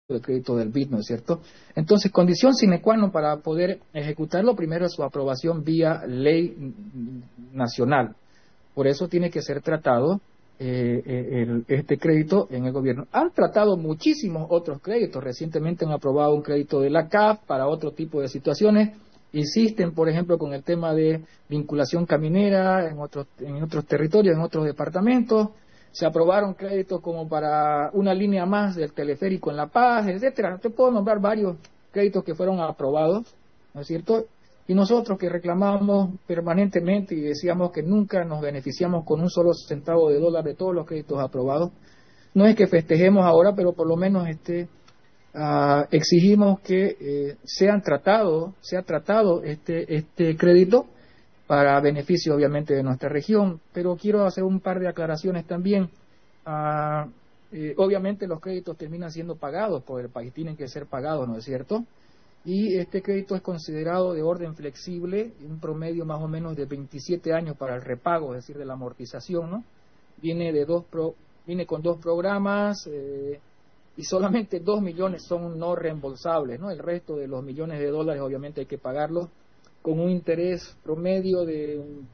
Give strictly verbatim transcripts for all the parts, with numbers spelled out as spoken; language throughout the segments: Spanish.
de crédito del B I D, ¿no es cierto? Entonces, condición sine qua non para poder ejecutarlo, primero es su aprobación vía ley nacional. Por eso tiene que ser tratado eh, el, este crédito en el gobierno. Han tratado muchísimos otros créditos. Recientemente han aprobado un crédito de la C A F para otro tipo de situaciones. Insisten, por ejemplo, con el tema de vinculación caminera en otros, en otros territorios, en otros departamentos. Se aprobaron créditos como para una línea más del teleférico en La Paz, etcétera. Te puedo nombrar varios créditos que fueron aprobados, ¿no es cierto? Y nosotros que reclamábamos permanentemente y decíamos que nunca nos beneficiamos con un solo centavo de dólar de todos los créditos aprobados, no es que festejemos ahora, pero por lo menos este uh, exigimos que eh, sean tratados, sea tratado este este crédito para beneficio obviamente de nuestra región. Pero quiero hacer un par de aclaraciones también. Uh, eh, obviamente los créditos terminan siendo pagados por el país, tienen que ser pagados, ¿no es cierto? Y este crédito es considerado de orden flexible, un promedio más o menos de veintisiete años para el repago, es decir, de la amortización, ¿no? Viene de dos pro, viene con dos programas eh, y solamente dos millones son no reembolsables, ¿no? El resto de los millones de dólares obviamente hay que pagarlos con un interés promedio de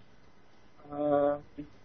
uh,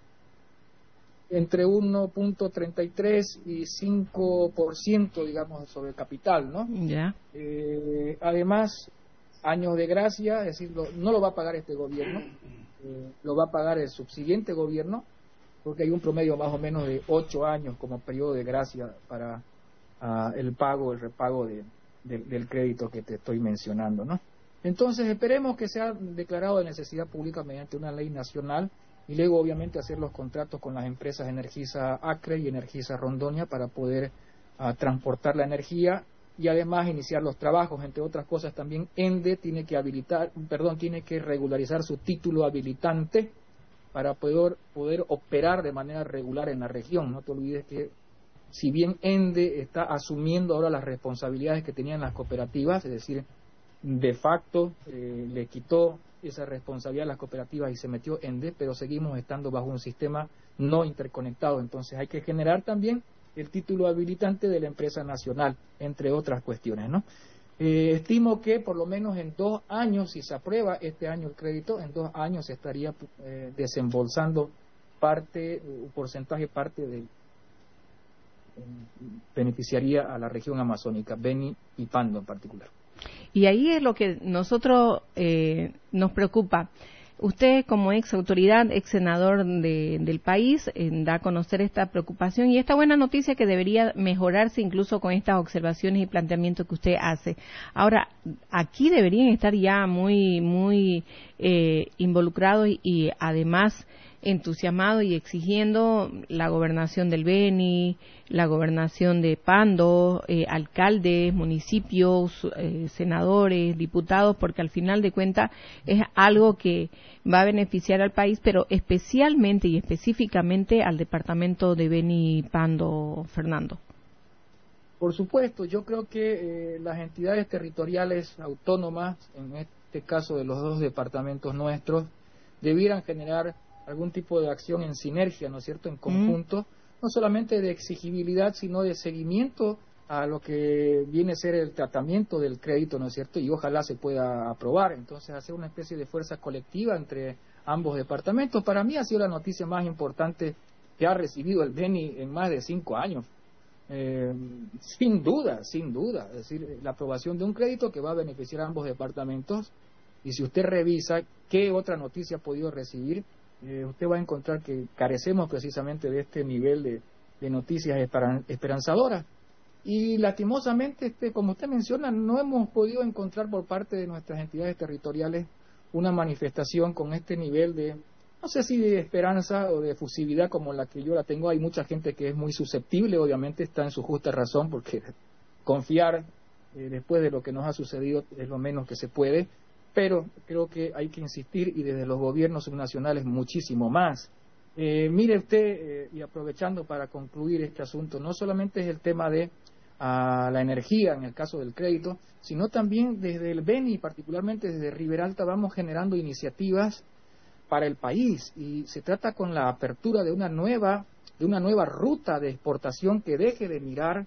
entre uno punto treinta y tres y cinco por ciento, digamos, sobre el capital, ¿no? Ya. Eh, además, años de gracia, es decir, lo, no lo va a pagar este gobierno, eh, lo va a pagar el subsiguiente gobierno, porque hay un promedio más o menos de ocho años como periodo de gracia para uh, el pago, el repago de, de, del crédito que te estoy mencionando, ¿no? Entonces, esperemos que sea declarado de necesidad pública mediante una ley nacional, y luego obviamente hacer los contratos con las empresas Energisa Acre y Energisa Rondonia para poder uh, transportar la energía y además iniciar los trabajos. Entre otras cosas también ENDE tiene que habilitar, perdón, tiene que regularizar su título habilitante para poder, poder operar de manera regular en la región. No te olvides que si bien ENDE está asumiendo ahora las responsabilidades que tenían las cooperativas, es decir, de facto eh, le quitó esa responsabilidad a las cooperativas y se metió ENDE, pero seguimos estando bajo un sistema no interconectado. Entonces hay que generar también el título habilitante de la empresa nacional, entre otras cuestiones, ¿no? Eh, estimo que por lo menos en dos años, si se aprueba este año el crédito, en dos años se estaría eh, desembolsando parte, un porcentaje parte de, eh, beneficiaría a la región amazónica, Beni y Pando en particular. Y ahí es lo que nosotros eh, nos preocupa. Usted, como ex autoridad, ex senador de, del país, eh, da a conocer esta preocupación y esta buena noticia que debería mejorarse incluso con estas observaciones y planteamientos que usted hace. Ahora, aquí deberían estar ya muy, muy eh, involucrados y, y además entusiasmados y exigiendo la gobernación del Beni, la gobernación de Pando, eh, alcaldes, municipios, eh, senadores, diputados, porque al final de cuentas es algo que va a beneficiar al país, pero especialmente y específicamente al departamento de Beni y Pando, Fernando. Por supuesto, yo creo que eh, las entidades territoriales autónomas, en este caso de los dos departamentos nuestros, debieran generar algún tipo de acción en sinergia, ¿no es cierto?, en conjunto, mm. no solamente de exigibilidad, sino de seguimiento a lo que viene a ser el tratamiento del crédito, ¿no es cierto?, y ojalá se pueda aprobar. Entonces, hacer una especie de fuerza colectiva entre ambos departamentos. Para mí ha sido la noticia más importante que ha recibido el Beni en más de cinco años. Eh, sin duda, sin duda. Es decir, la aprobación de un crédito que va a beneficiar a ambos departamentos. Y si usted revisa qué otra noticia ha podido recibir, Eh, usted va a encontrar que carecemos precisamente de este nivel de, de noticias esperan, esperanzadoras. Y lastimosamente, este, como usted menciona, no hemos podido encontrar por parte de nuestras entidades territoriales una manifestación con este nivel de, no sé si de esperanza o de efusividad como la que yo la tengo. Hay mucha gente que es muy susceptible, obviamente está en su justa razón, porque confiar eh, después de lo que nos ha sucedido es lo menos que se puede. Pero creo que hay que insistir y desde los gobiernos subnacionales muchísimo más. Eh, mire usted, eh, y aprovechando para concluir este asunto, no solamente es el tema de a, la energía en el caso del crédito, sino también desde el Beni, particularmente desde Riberalta, vamos generando iniciativas para el país y se trata con la apertura de una nueva, de una nueva ruta de exportación que deje de mirar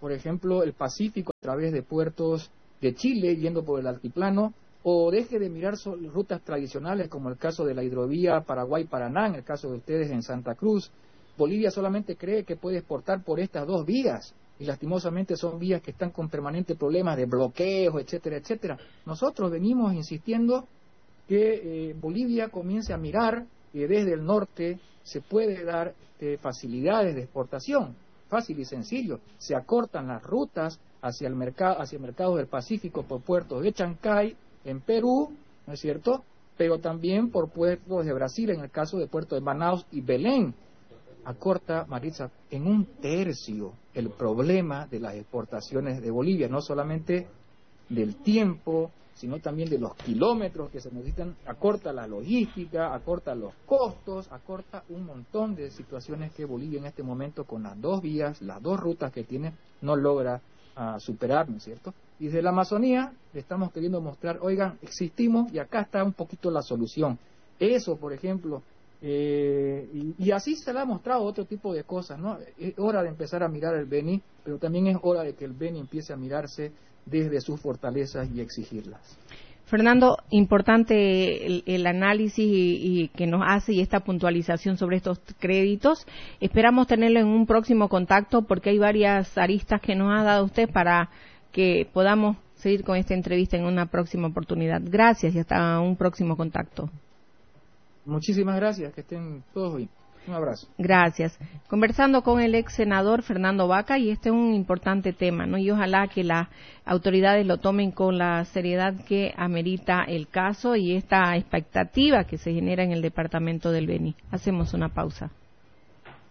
por ejemplo, el Pacífico a través de puertos de Chile, yendo por el altiplano, o deje de mirar rutas tradicionales, como el caso de la hidrovía Paraguay-Paraná, en el caso de ustedes en Santa Cruz. Bolivia solamente cree que puede exportar por estas dos vías, y lastimosamente son vías que están con permanentes problemas de bloqueos, etcétera, etcétera. Nosotros venimos insistiendo que eh, Bolivia comience a mirar que desde el norte se puede dar eh, facilidades de exportación, fácil y sencillo. Se acortan las rutas hacia el mercado, hacia el mercado del Pacífico por puertos de Chancay, en Perú, ¿no es cierto?, pero también por puertos de Brasil, en el caso de puertos de Manaus y Belén. Acorta, Maritza, en un tercio el problema de las exportaciones de Bolivia, no solamente del tiempo, sino también de los kilómetros que se necesitan. Acorta la logística, acorta los costos, acorta un montón de situaciones que Bolivia en este momento, con las dos vías, las dos rutas que tiene, no logra uh, superar, ¿no es cierto? Y desde la Amazonía le estamos queriendo mostrar, oigan, existimos y acá está un poquito la solución. Eso, por ejemplo, eh, y, y así se le ha mostrado otro tipo de cosas, ¿no? Es hora de empezar a mirar el Beni, pero también es hora de que el Beni empiece a mirarse desde sus fortalezas y exigirlas. Fernando, importante el, el análisis y, y que nos hace y esta puntualización sobre estos créditos. Esperamos tenerlo en un próximo contacto porque hay varias aristas que nos ha dado usted para que podamos seguir con esta entrevista en una próxima oportunidad. Gracias y hasta un próximo contacto. Muchísimas gracias, que estén todos bien. Un abrazo. Gracias. Conversando con el ex senador Fernando Baca, y este es un importante tema, ¿no? Y ojalá que las autoridades lo tomen con la seriedad que amerita el caso y esta expectativa que se genera en el departamento del Beni. Hacemos una pausa.